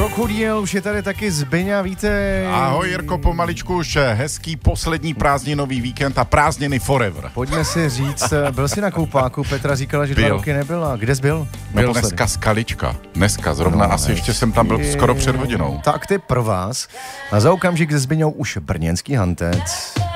Trochu díl, už je tady taky Zbyňa, víte. Ahoj Jirko, pomaličku už hezký poslední prázdninový víkend a prázdniny forever. Pojďme si říct, byl jsi na koupáku, Petra říkala, že 2 roky nebyla. Kde jsi byl? Byl dneska Skalička, dneska zrovna, asi ještě jsem tam byl skoro před hodinou. Tak ty pro vás. A za okamžik se Zbyňou už brněnský hantec.